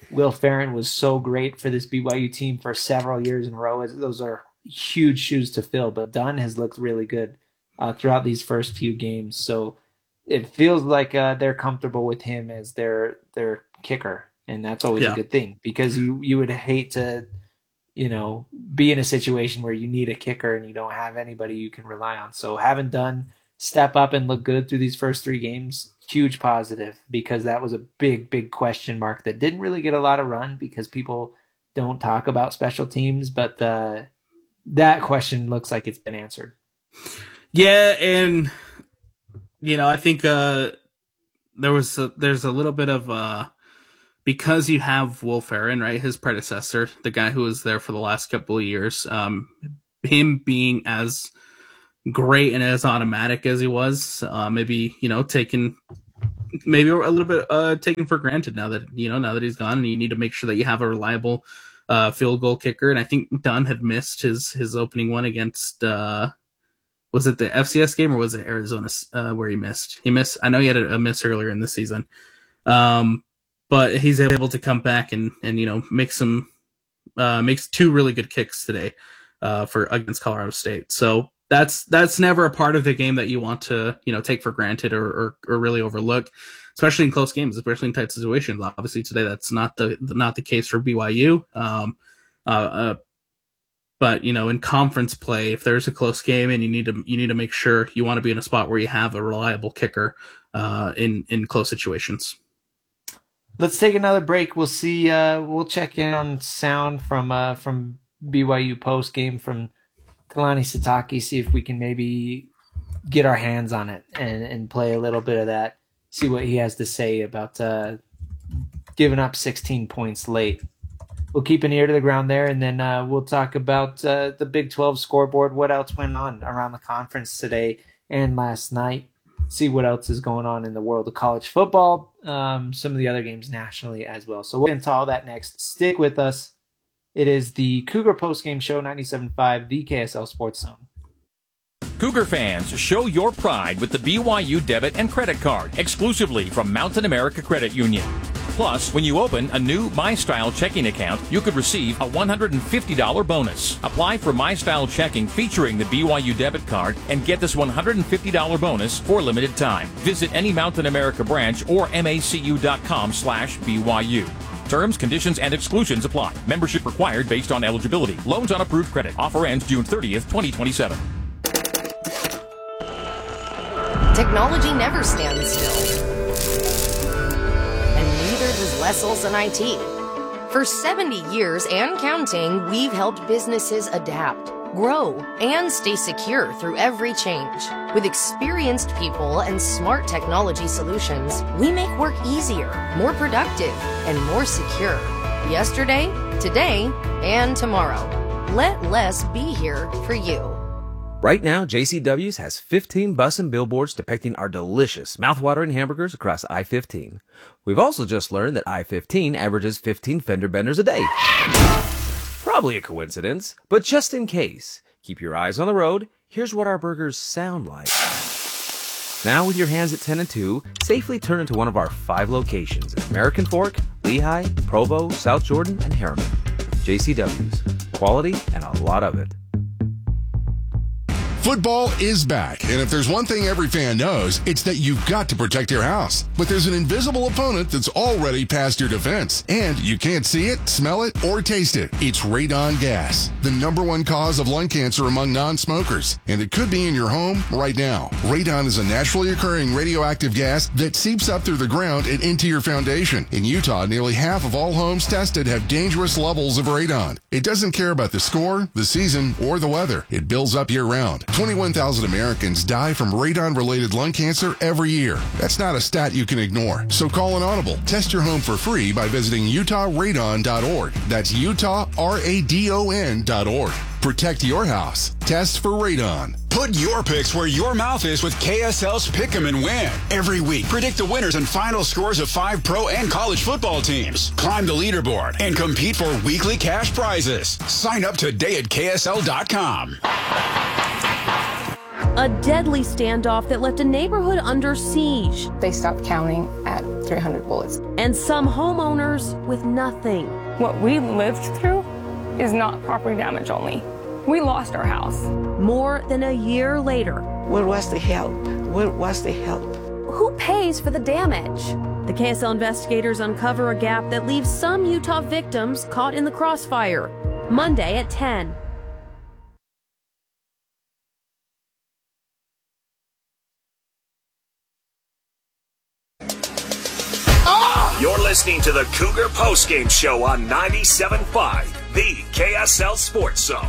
Will Ferrin was so great for this BYU team for several years in a row. Those are huge shoes to fill, but Dunn has looked really good throughout these first few games. So it feels like they're comfortable with him as their kicker, and that's always a good thing, because you would hate to, be in a situation where you need a kicker and you don't have anybody you can rely on. So having Dunn step up and look good through these first 3 games, huge positive, because that was a big question mark that didn't really get a lot of run because people don't talk about special teams, but that question looks like it's been answered. Yeah, and I think there's a little bit of because you have Will Ferrin, right, his predecessor, the guy who was there for the last couple of years, him being as great and as automatic as he was, maybe taken a little bit taken for granted now that he's gone, and you need to make sure that you have a reliable field goal kicker. And I think Dunn had missed his opening one against was it the FCS game or was it Arizona where he missed? I know he had a miss earlier in the season, but he's able to come back and makes 2 really good kicks today against Colorado State. So that's never a part of the game that you want to take for granted or really overlook, especially in close games, especially in tight situations. Obviously today that's not the case for BYU. But in conference play, if there's a close game and you need to make sure, you want to be in a spot where you have a reliable kicker in close situations. Let's take another break. We'll see. We'll check in on sound from BYU post game from Kalani Sitake, see if we can maybe get our hands on it and play a little bit of that, see what he has to say about giving up 16 points late. We'll keep an ear to the ground there, and then we'll talk about the Big 12 scoreboard, what else went on around the conference today and last night, see what else is going on in the world of college football, some of the other games nationally as well. So we'll get into all that next. Stick with us. It is the Cougar Postgame Show, 97.5, the KSL Sports Zone. Cougar fans, show your pride with the BYU debit and credit card exclusively from Mountain America Credit Union. Plus, when you open a new MyStyle checking account, you could receive a $150 bonus. Apply for MyStyle checking featuring the BYU debit card and get this $150 bonus for a limited time. Visit any Mountain America branch or macu.com/BYU. Terms, conditions, and exclusions apply. Membership required based on eligibility. Loans on approved credit. Offer ends June 30th, 2027. Technology never stands still. And neither does Wessels and IT. For 70 years and counting, we've helped businesses adapt, grow, and stay secure through every change. With experienced people and smart technology solutions, we make work easier, more productive, and more secure. Yesterday, today, and tomorrow. Let less be here for you. Right now, JCW's has 15 bus and billboards depicting our delicious, mouthwatering hamburgers across I-15. We've also just learned that I-15 averages 15 fender benders a day. Probably a coincidence, but just in case, keep your eyes on the road. Here's what our burgers sound like. Now with your hands at 10 and 2, safely turn into one of our 5 locations at American Fork, Lehigh, Provo, South Jordan, and Harriman. JCW's. Quality and a lot of it. Football is back, and if there's one thing every fan knows, it's that you've got to protect your house. But there's an invisible opponent that's already past your defense, and you can't see it, smell it, or taste it. It's radon gas, the #1 cause of lung cancer among non-smokers, and it could be in your home right now. Radon is a naturally occurring radioactive gas that seeps up through the ground and into your foundation. In Utah, nearly half of all homes tested have dangerous levels of radon. It doesn't care about the score, the season, or the weather. It builds up year-round. 21,000 Americans die from radon-related lung cancer every year. That's not a stat you can ignore. So call an audible. Test your home for free by visiting utahradon.org. That's utahradon.org. Protect your house. Test for radon. Put your picks where your mouth is with KSL's Pick 'em and Win. Every week, predict the winners and final scores of 5 pro and college football teams. Climb the leaderboard and compete for weekly cash prizes. Sign up today at KSL.com. A deadly standoff that left a neighborhood under siege. They stopped counting at 300 bullets. And some homeowners with nothing. What we lived through is not property damage only. We lost our house. More than a year later. Where was the help? Where was the help? Who pays for the damage? The KSL investigators uncover a gap that leaves some Utah victims caught in the crossfire. Monday at 10. You're listening to the Cougar Postgame Show on 97.5, the KSL Sports Zone.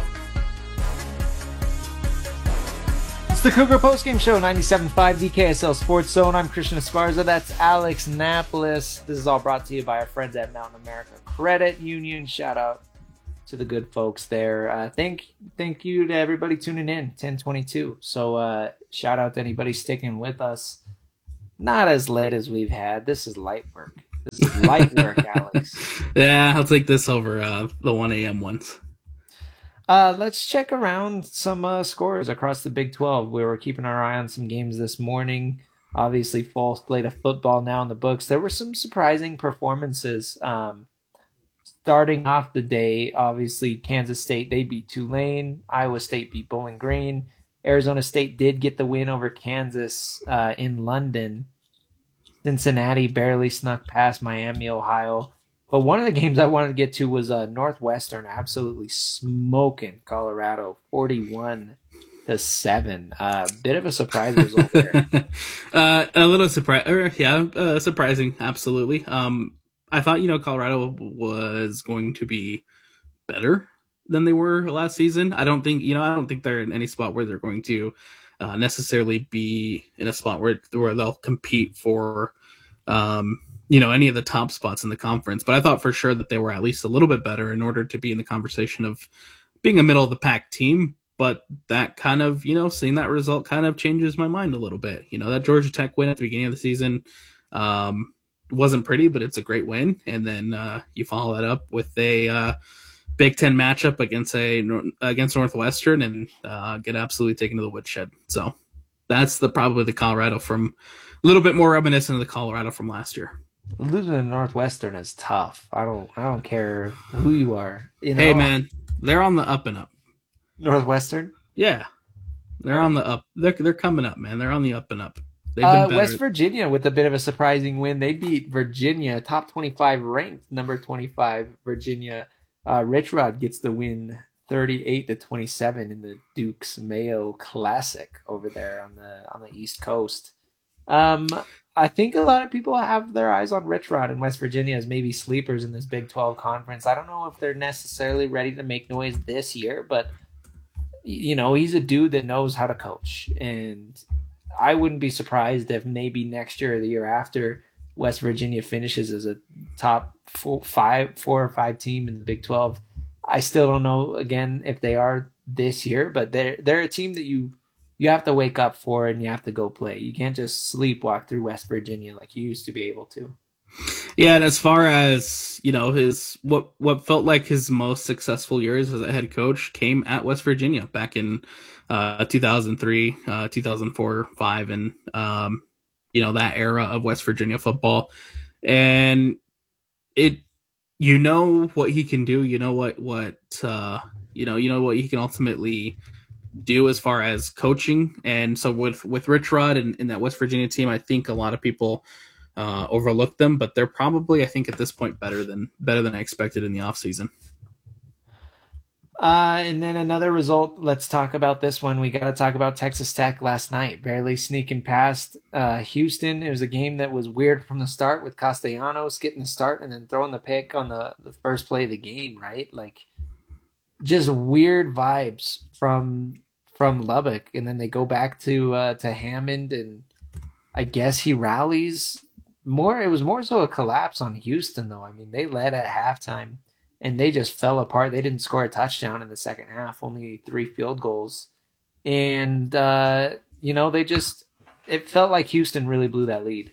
It's the Cougar Postgame Show, 97.5, the KSL Sports Zone. I'm Christian Esparza. That's Alex Napolis. This is all brought to you by our friends at Mountain America Credit Union. Shout out to the good folks there. Thank you to everybody tuning in, 1022. So shout out to anybody sticking with us. Not as late as we've had. This is light work. This is light work, Alex. Yeah, I'll take this over the 1 a.m. ones. Let's check around some scores across the Big 12. We were keeping our eye on some games this morning. Obviously, fall slate of football now in the books. There were some surprising performances. Starting off the day, obviously, Kansas State, they beat Tulane. Iowa State beat Bowling Green. Arizona State did get the win over Kansas in London. Cincinnati barely snuck past Miami, Ohio. But one of the games I wanted to get to was Northwestern absolutely smoking Colorado, 41-7. Bit of a surprise result there. A little surprising, absolutely. I thought, Colorado was going to be better than they were last season. I don't think they're in any spot where they're going to necessarily be in a spot where they'll compete for, any of the top spots in the conference. But I thought for sure that they were at least a little bit better in order to be in the conversation of being a middle of the pack team. But that kind of, seeing that result kind of changes my mind a little bit. That Georgia Tech win at the beginning of the season wasn't pretty, but it's a great win. And then you follow that up with a Big Ten matchup against Northwestern and get absolutely taken to the woodshed. So that's probably the Colorado from a little bit more reminiscent of the Colorado from last year. Losing to Northwestern is tough. I don't care who you are. Hey man, they're on the up and up. Northwestern? Yeah, they're on the up. They're coming up, man. They're on the up and up. They've been better. West Virginia with a bit of a surprising win. They beat Virginia, top 25 ranked, number 25 Virginia. Rich Rod gets the win 38-27 in the Duke's Mayo Classic over there on the East Coast. I think a lot of people have their eyes on Rich Rod and West Virginia as maybe sleepers in this Big 12 conference. I don't know if they're necessarily ready to make noise this year, but he's a dude that knows how to coach, and I wouldn't be surprised if maybe next year or the year after West Virginia finishes as a top 4 or 5 team in the Big 12. I still don't know again if they are this year, but they're a team that you have to wake up for and you have to go play. You can't just sleepwalk through West Virginia like you used to be able to. Yeah, and as far as his what felt like his most successful years as a head coach came at West Virginia back in 2003, 2004, 5, and that era of West Virginia football. And what he can do, what he can ultimately do as far as coaching. And so with Rich Rod and that West Virginia team, I think a lot of people overlook them, but they're probably, I think at this point, better than I expected in the offseason. And then another result, let's talk about this one. We got to talk about Texas Tech last night, barely sneaking past Houston. It was a game that was weird from the start with Castellanos getting the start and then throwing the pick on the first play of the game, right? Like, just weird vibes from Lubbock. And then they go back to Hammond, and I guess he rallies more. It was more so a collapse on Houston, though. I mean, they led at halftime, and they just fell apart. They didn't score a touchdown in the second half, only 3 field goals. And, it felt like Houston really blew that lead.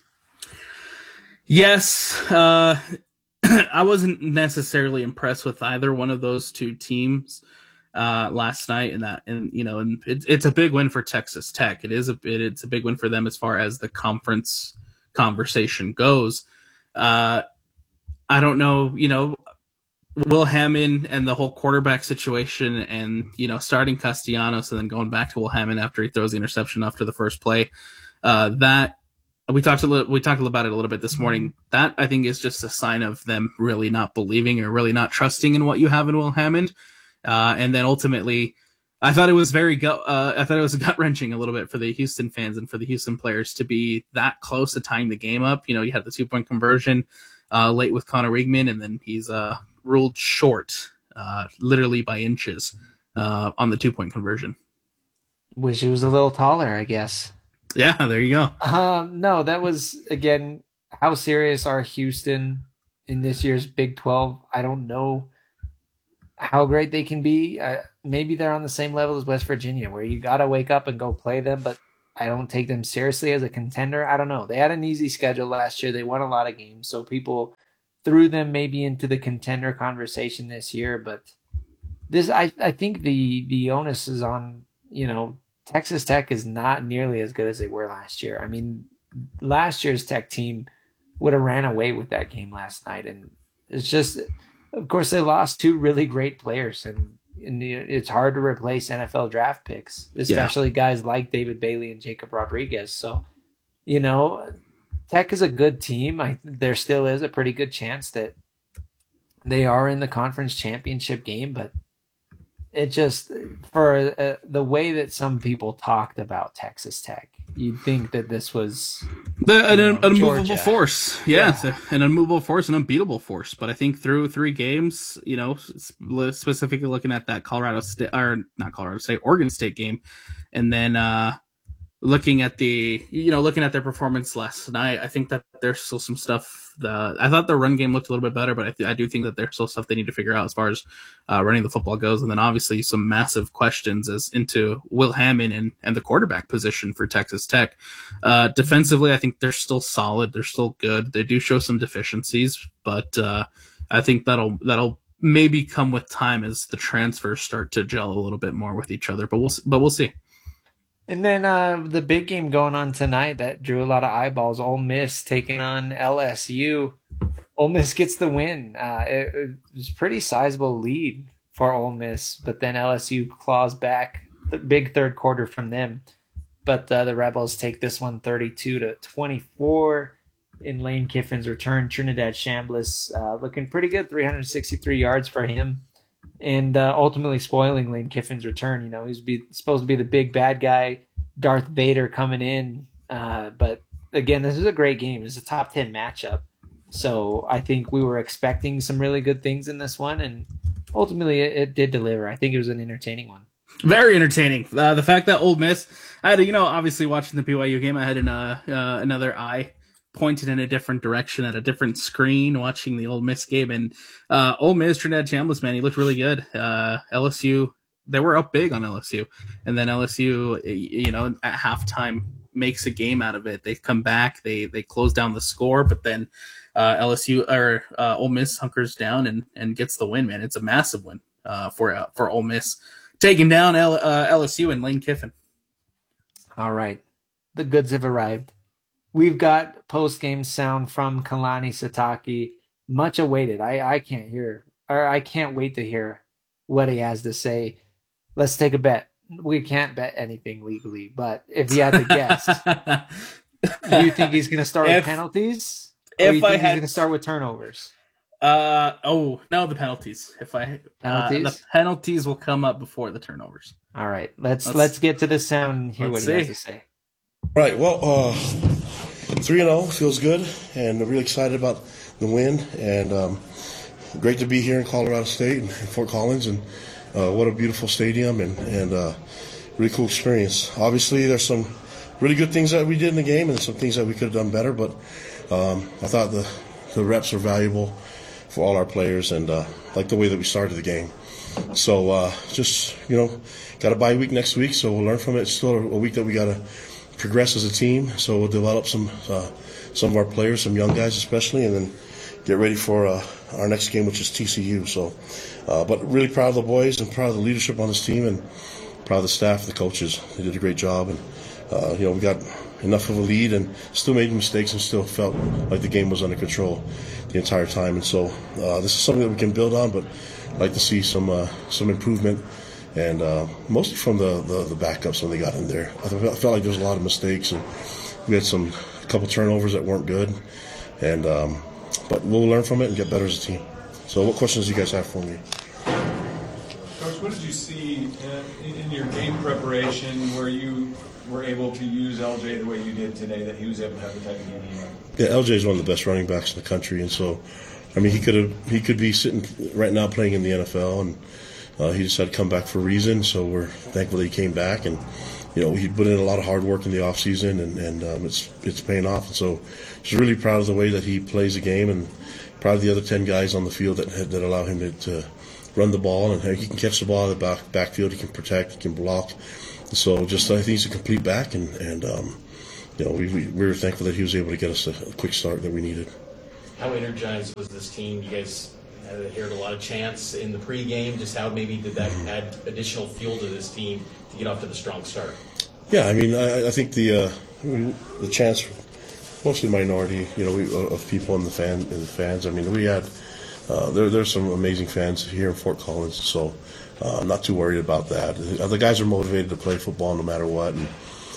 Yes. I wasn't necessarily impressed with either one of those two teams. last night, and it's a big win for Texas Tech. It's a big win for them as far as the conference conversation goes. I don't know, Will Hammond and the whole quarterback situation, and starting Castellanos and then going back to Will Hammond after he throws the interception after the first play. That we talked about it a little bit this morning. That I think is just a sign of them really not believing or really not trusting in what you have in Will Hammond. And then ultimately, I thought it was gut wrenching a little bit for the Houston fans and for the Houston players to be that close to tying the game up. You had the 2-point conversion late with Connor Weigman, and then he's ruled short, literally by inches, on the 2-point conversion. Wish he was a little taller, I guess. Yeah, there you go. No, that was, again, how serious are Houston in this year's Big 12? I don't know how great they can be. Maybe they're on the same level as West Virginia, where you got to wake up and go play them, but I don't take them seriously as a contender. I don't know. They had an easy schedule last year. They won a lot of games, so people threw them maybe into the contender conversation this year. But this, I think the onus is on, Texas Tech is not nearly as good as they were last year. I mean, last year's Tech team would have ran away with that game last night. And it's just, of course, they lost 2 really great players, and it's hard to replace NFL draft picks, especially guys like David Bailey and Jacob Rodriguez. So, Tech is a good team. There still is a pretty good chance that they are in the conference championship game, but it just, for the way that some people talked about Texas Tech, you'd think that this was an unmovable force. Yeah, an unmovable force, an unbeatable force. But I think through 3 games, specifically looking at that Oregon State game, and then looking at their performance last night, I think that there's still some stuff. I thought the run game looked a little bit better, but I do think that there's still stuff they need to figure out as far as running the football goes. And then obviously some massive questions as into Will Hammond and the quarterback position for Texas Tech. Defensively, I think they're still solid. They're still good. They do show some deficiencies, but I think that'll maybe come with time as the transfers start to gel a little bit more with each other. But we'll see. And then the big game going on tonight that drew a lot of eyeballs, Ole Miss taking on LSU. Ole Miss gets the win. It was a pretty sizable lead for Ole Miss, but then LSU claws back the big third quarter from them. But the Rebels take this one 32-24 in Lane Kiffin's return. Trinidad Chambliss looking pretty good, 363 yards for him. And ultimately spoiling Lane Kiffin's return. He's supposed to be the big bad guy, Darth Vader coming in. But again, this is a great game. It's a top 10 matchup. So I think we were expecting some really good things in this one, and ultimately it did deliver. I think it was an entertaining one. Very entertaining. The fact that Ole Miss, I had, obviously watching the BYU game, I had another eye pointed in a different direction at a different screen watching the Ole Miss game, and Ole Miss, Trinidad Chambliss, man, he looked really good. LSU, they were up big on LSU, and then LSU, at halftime makes a game out of it. They come back, they close down the score, but then Ole Miss hunkers down and gets the win. Man, it's a massive win for Ole Miss, taking down LSU and Lane Kiffin. All right, the goods have arrived. We've got post-game sound from Kalani Sitake, much awaited. I can't wait to hear what he has to say. Let's take a bet. We can't bet anything legally, but if you had to guess, do you think he's going to start with penalties? Or do you think he's going to start with turnovers? No, the penalties. The penalties will come up before the turnovers. All right, let's get to the sound and hear what he has to say. Right. Well, 3-0 feels good, and I'm really excited about the win. And great to be here in Colorado State and Fort Collins, and what a beautiful stadium and really cool experience. Obviously, there's some really good things that we did in the game, and some things that we could have done better. But I thought the reps are valuable for all our players, and like the way that we started the game. So just got a bye week next week, so we'll learn from it. It's still a week that we got to progress as a team, so we'll develop some of our players, some young guys especially, and then get ready for our next game, which is TCU. So, but really proud of the boys and proud of the leadership on this team and proud of the staff, the coaches. They did a great job, and we got enough of a lead and still made mistakes and still felt like the game was under control the entire time. And so this is something that we can build on, but I'd like to see some improvement, and mostly from the backups when they got in there. I felt like there was a lot of mistakes, and we had a couple turnovers that weren't good, and but we'll learn from it and get better as a team. So what questions do you guys have for me? Coach, what did you see in your game preparation where you were able to use LJ the way you did today, that he was able to have the type of game he had? Yeah, LJ is one of the best running backs in the country, and so, I mean, he could be sitting right now playing in the NFL, and he just had to come back for a reason. So we're thankful that he came back, and he put in a lot of hard work in the off season, and it's paying off. And so, just really proud of the way that he plays the game, and proud of the other 10 guys on the field that allow him to run the ball, and he can catch the ball in the backfield, he can protect, he can block. So I think he's a complete back, and we were thankful that he was able to get us a quick start that we needed. How energized was this team? You guys heard a lot of chants in the pregame. Just how maybe did that add additional fuel to this team to get off to the strong start? Yeah, I mean, I think the chants, mostly minority, of people in the fans. I mean, we had there's some amazing fans here in Fort Collins, so. I'm not too worried about that. The guys are motivated to play football no matter what, and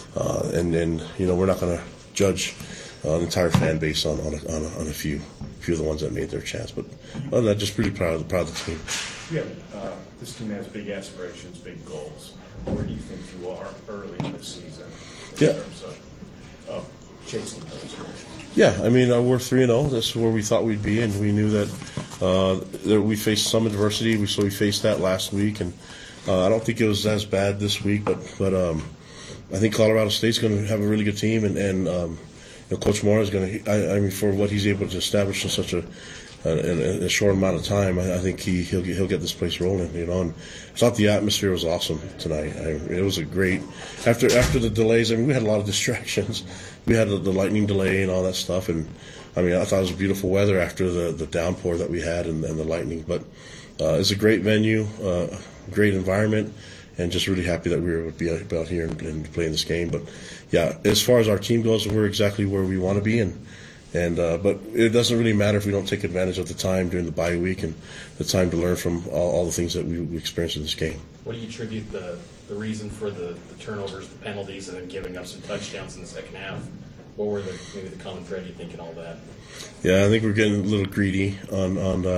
we're not going to judge an entire fan base on a few of the ones that made their chance. But other than that, just pretty proud of the team. Yeah, this team has big aspirations, big goals. Where do you think you are early in the season in terms of chasing those goals? Yeah, I mean, we're 3-0. That's where we thought we'd be, and we knew that we faced some adversity. So we faced that last week, and I don't think it was as bad this week. But I think Colorado State's going to have a really good team, and Coach Mora is going to. I mean, for what he's able to establish in such a short amount of time, I think he'll get this place rolling. And I thought the atmosphere was awesome tonight. It was a great after the delays. I mean, we had a lot of distractions. We had the lightning delay and all that stuff, and I mean, I thought it was beautiful weather after the downpour that we had and the lightning. But it's a great venue, great environment, and just really happy that we were able to be out here and playing this game. But yeah, as far as our team goes, we're exactly where we want to be, but it doesn't really matter if we don't take advantage of the time during the bye week and the time to learn from all the things that we experienced in this game. What do you attribute the reason for the turnovers, the penalties, and then giving up some touchdowns in the second half? What were maybe the common thread you think in all that? Yeah, I think we're getting a little greedy on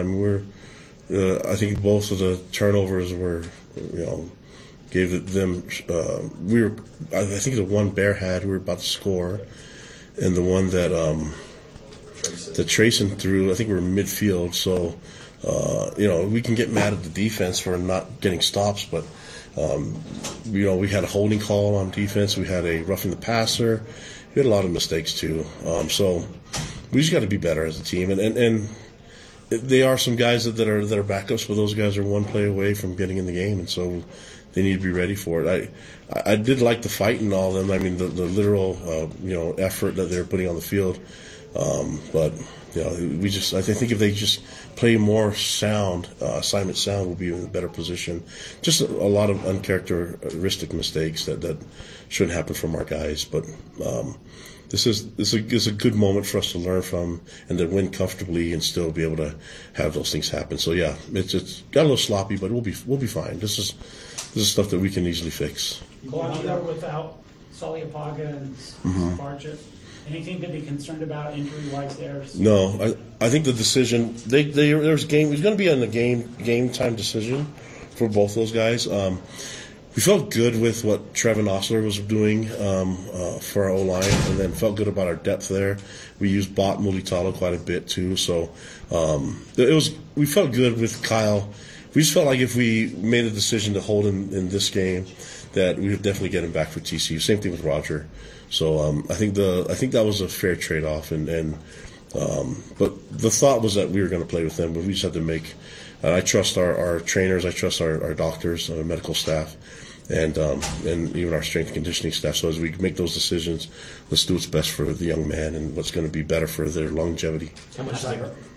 I think both of the turnovers were, gave them. I think the one Bear had, we were about to score, and the one that the Trayson threw, I think we were midfield. So, we can get mad at the defense for not getting stops, but we had a holding call on defense. We had a roughing the passer. We had a lot of mistakes too. So we just got to be better as a team, and they are some guys that are backups, but those guys are one play away from getting in the game, and so they need to be ready for it. I did like the fight and all of them. I mean, the literal effort that they're putting on the field, but I think if they just play more sound, assignment sound, we'll be in a better position. Just a lot of uncharacteristic mistakes that shouldn't happen from our guys, but this is a good moment for us to learn from and to win comfortably and still be able to have those things happen. So yeah, it's got a little sloppy, but we'll be fine. This is stuff that we can easily fix. Without Sully Apaga and Barchett. Anything to be concerned about injury-wise there? No, I think the decision there's game. It's going to be on the game time decision for both those guys. We felt good with what Trevin Osler was doing for our O-line, and then felt good about our depth there. We used Bot Mulitalo quite a bit too, so we felt good with Kyle. We just felt like if we made a decision to hold him in this game, that we would definitely get him back for TCU. Same thing with Roger. So I think that was a fair trade-off, but the thought was that we were going to play with them, but we just had to make. I trust our trainers, I trust our doctors, our medical staff, and even our strength and conditioning staff. So as we make those decisions, let's do what's best for the young man and what's going to be better for their longevity. How much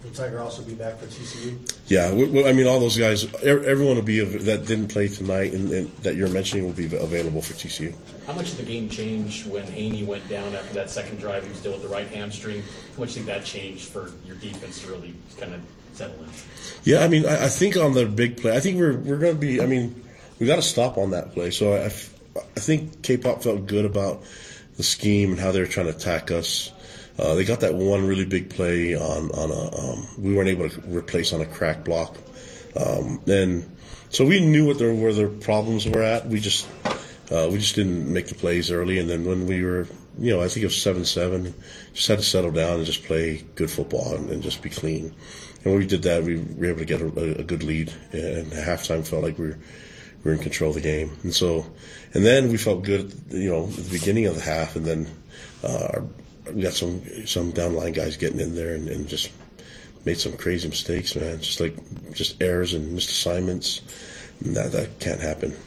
Will Tiger also be back for TCU? Yeah, I mean, all those guys, everyone will be that didn't play tonight and that you're mentioning will be available for TCU. How much did the game change when Haney went down after that second drive? He was still with the right hamstring. How much do you think that changed for your defense to really kind of settle in? Yeah, I mean, I think on the big play, I think we're going to be. I mean, we got to stop on that play. So I think K-Pop felt good about the scheme and how they were trying to attack us. They got that one really big play on a we weren't able to replace on a crack block, and so we knew where their problems were at. We just didn't make the plays early, and then when we were, I think it was 7-7, just had to settle down and just play good football and just be clean. And when we did that, we were able to get a good lead, and at halftime felt like we were in control of the game. And then we felt good, at the beginning of the half, and then we got some downline guys getting in there and just made some crazy mistakes, man. Just errors and missed assignments. And that can't happen.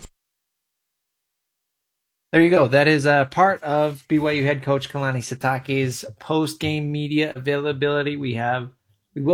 There you go. That is a part of BYU head coach Kalani Sitake's post-game media availability. We have